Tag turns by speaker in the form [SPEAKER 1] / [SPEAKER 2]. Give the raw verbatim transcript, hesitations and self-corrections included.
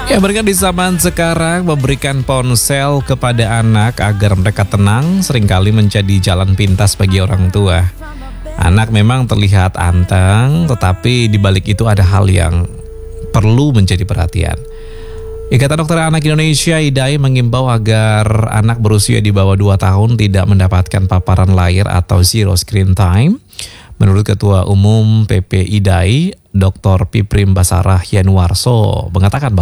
[SPEAKER 1] Ya, mereka di zaman sekarang memberikan ponsel kepada anak agar mereka tenang seringkali menjadi jalan pintas bagi orang tua. Anak memang terlihat anteng, tetapi di balik itu ada hal yang perlu menjadi perhatian. Ikatan Dokter Anak Indonesia I D A I mengimbau agar anak berusia di bawah dua tahun tidak mendapatkan paparan layar atau zero screen time. Menurut Ketua Umum P P I D A I, Doktor Piprim Basarah Yanuarso mengatakan bahwa